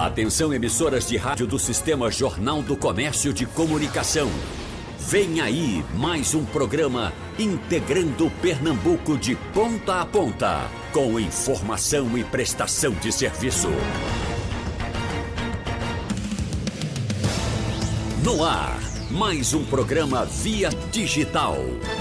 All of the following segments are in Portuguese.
Atenção, emissoras de rádio do Sistema Jornal do Comércio de Comunicação. Vem aí mais um programa integrando Pernambuco de ponta a ponta, com informação e prestação de serviço. No ar, mais um programa via digital.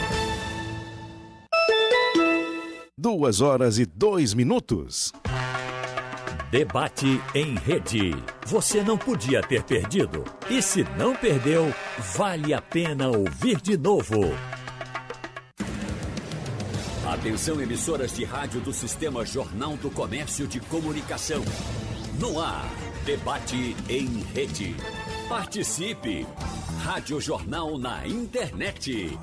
2h02. Debate em rede. Você não podia ter perdido. E se não perdeu, vale a pena ouvir de novo. Atenção, emissoras de rádio do Sistema Jornal do Comércio de Comunicação. No ar, debate em rede. Participe! Rádio Jornal na internet.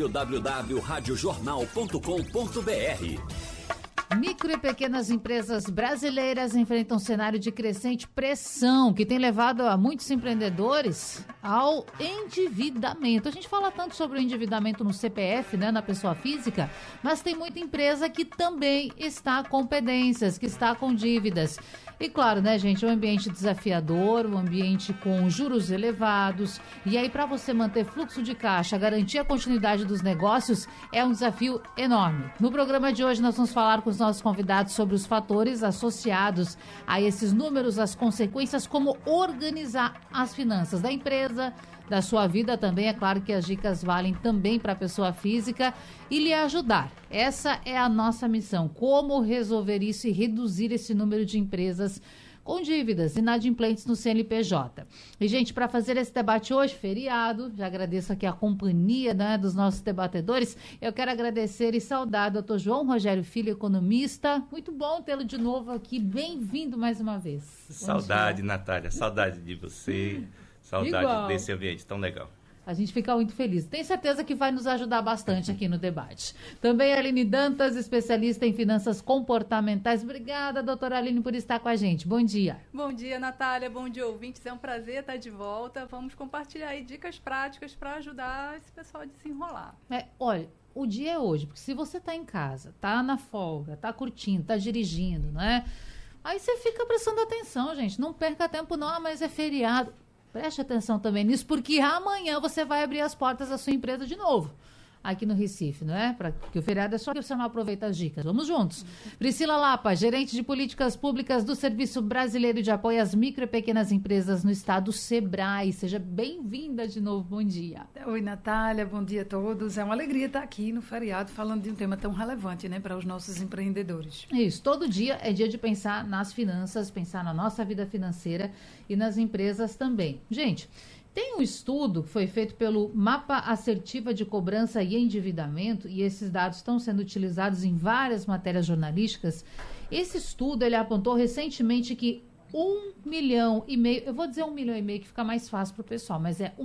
www.radiojornal.com.br. Micro e pequenas empresas brasileiras enfrentam um cenário de crescente pressão que tem levado a muitos empreendedores ao endividamento. A gente fala tanto sobre o endividamento no CPF, né, na pessoa física, mas tem muita empresa que também está com pendências, que está com dívidas. E claro, né, gente, é um ambiente desafiador, um ambiente com juros elevados. E aí, para você manter fluxo de caixa, garantir a continuidade dos negócios, é um desafio enorme. No programa de hoje, nós vamos falar com os nossos convidados sobre os fatores associados a esses números, as consequências, como organizar as finanças da empresa, da sua vida também. É claro que as dicas valem também para a pessoa física e lhe ajudar. Essa é a nossa missão, como resolver isso e reduzir esse número de empresas com dívidas inadimplentes no CNPJ. E, gente, para fazer esse debate hoje, feriado, já agradeço aqui a companhia, né, dos nossos debatedores. Eu quero agradecer e saudar o doutor João Rogério Filho, economista. Muito bom tê-lo de novo aqui. Bem-vindo mais uma vez. Saudade, Natália. Saudade de você. Saudade Igual. Desse ambiente tão legal. A gente fica muito feliz. Tenho certeza que vai nos ajudar bastante aqui no debate. Também a Aline Dantas, especialista em finanças comportamentais. Obrigada, doutora Aline, por estar com a gente. Bom dia. Bom dia, Natália. Bom dia, ouvintes. É um prazer estar de volta. Vamos compartilhar aí dicas práticas para ajudar esse pessoal a desenrolar. Olha, o dia é hoje, porque se você está em casa, está na folga, está curtindo, está dirigindo, né? Aí você fica prestando atenção, gente. Não perca tempo não, mas é feriado. Preste atenção também nisso, porque amanhã você vai abrir as portas da sua empresa de novo, aqui no Recife, não é? Porque o feriado é só que você não aproveita as dicas. Vamos juntos. Priscila Lapa, gerente de políticas públicas do Serviço Brasileiro de Apoio às Micro e Pequenas Empresas no estado, Sebrae. Seja bem-vinda de novo. Bom dia. Oi, Natália. Bom dia a todos. É uma alegria estar aqui no feriado falando de um tema tão relevante, né, para os nossos empreendedores. Isso. Todo dia é dia de pensar nas finanças, pensar na nossa vida financeira e nas empresas também. Gente, tem um estudo que foi feito pelo Mapa Assertiva de Cobrança e Endividamento, e esses dados estão sendo utilizados em várias matérias jornalísticas. Esse estudo, ele apontou recentemente que 1,5 milhão, eu vou dizer 1,5 milhão que fica mais fácil para o pessoal, mas é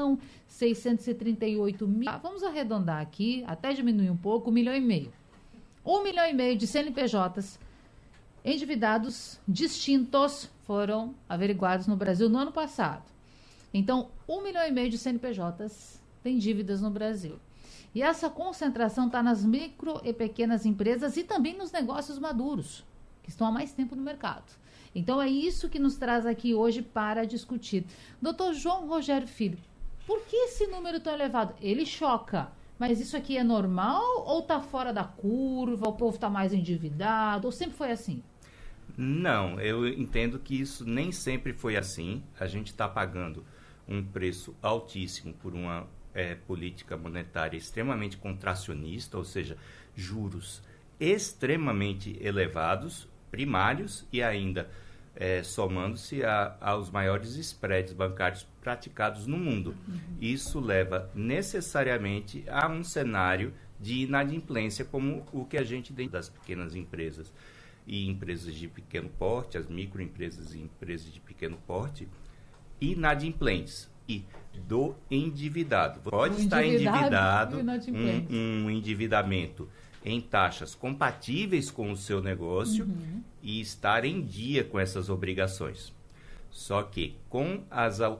1.638.000, vamos arredondar aqui, até diminuir um pouco, 1,5 milhão. 1,5 milhão de CNPJs endividados distintos foram averiguados no Brasil no ano passado. Então, 1,5 milhão de CNPJs têm dívidas no Brasil. E essa concentração está nas micro e pequenas empresas e também nos negócios maduros, que estão há mais tempo no mercado. Então, é isso que nos traz aqui hoje para discutir. Doutor João Rogério Filho, por que esse número tão elevado? Ele choca, mas isso aqui é normal ou está fora da curva? O povo está mais endividado? Ou sempre foi assim? Não, eu entendo que isso nem sempre foi assim. A gente está pagando um preço altíssimo por uma política monetária extremamente contracionista, ou seja, juros extremamente elevados, primários e ainda somando-se aos maiores spreads bancários praticados no mundo. Isso leva necessariamente a um cenário de inadimplência como o que a gente tem das pequenas empresas e empresas de pequeno porte, as microempresas e empresas de pequeno porte, inadimplentes e do endividado. Pode estar endividado, um endividamento em taxas compatíveis com o seu negócio e estar em dia com essas obrigações. Só que com as